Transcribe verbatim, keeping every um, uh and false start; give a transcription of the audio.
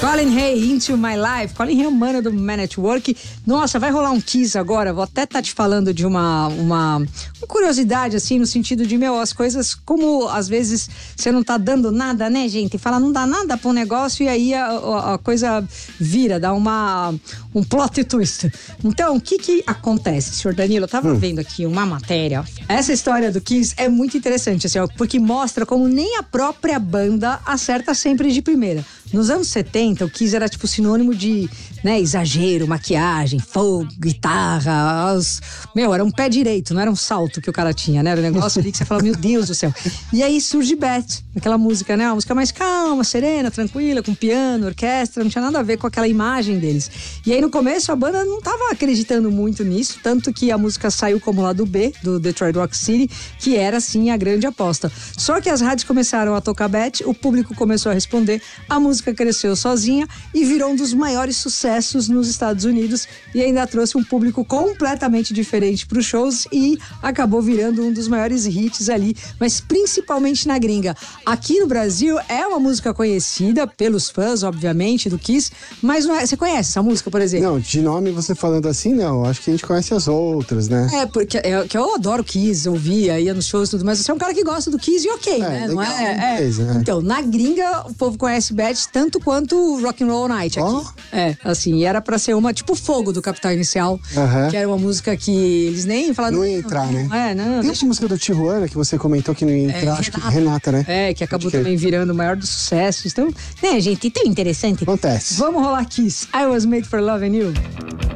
Colin Hay, Into My Life. Colin Hay é o mano do Man at Work. Nossa, vai rolar um Kiss agora. Vou até estar tá te falando de uma, uma, uma curiosidade, assim, no sentido de, meu, as coisas, como às vezes você não tá dando nada, né, gente? Fala, não dá nada pro negócio e aí a, a, a coisa vira, dá uma, um plot twist. Então, o que que acontece, senhor Danilo? Eu tava hum. vendo aqui uma matéria. Essa história do Kiss é muito interessante, assim, ó, porque mostra como nem a própria banda acerta sempre de primeira. Nos anos setenta, o Kiss era tipo sinônimo de, né, exagero, maquiagem, fogo, guitarra. Os... Meu, era um pé direito, não era um salto que o cara tinha, né? Era um negócio ali que você fala, meu Deus do céu. E aí surge Beth, aquela música, né? Uma música mais calma, serena, tranquila, com piano, orquestra, não tinha nada a ver com aquela imagem deles. E aí no começo a banda não tava acreditando muito nisso, tanto que a música saiu como lado B, do Detroit Rock City, que era, sim, a grande aposta. Só que as rádios começaram a tocar Beth, o público começou a responder, a música cresceu sozinha e virou um dos maiores sucessos nos Estados Unidos e ainda trouxe um público completamente diferente para os shows e acabou virando um dos maiores hits ali, mas principalmente na gringa. Aqui no Brasil é uma música conhecida pelos fãs, obviamente, do Kiss, mas não é... Você conhece essa música, por exemplo? Não, de nome você falando assim, não. Acho que a gente conhece as outras, né? É, porque eu, que eu adoro Kiss, ouvia, ia nos shows e tudo mais. Você é um cara que gosta do Kiss e ok, é, né? Não é? É. Beleza, é. Então, na gringa, o povo conhece Beth tanto quanto o Rock and Roll Night aqui. Oh. É, assim, e era pra ser uma, tipo, Fogo do Capital Inicial, uh-huh. que era uma música que eles nem falaram... Não ia entrar, não, né? Não, é, não. Tem deixa... uma música do Tijuana que você comentou que não ia entrar, é, acho Renata. que Renata, né? É, que acabou também virando o maior dos sucessos. Então, né, gente, tão interessante. Acontece. Vamos rolar Kiss. I Was Made for Loving You.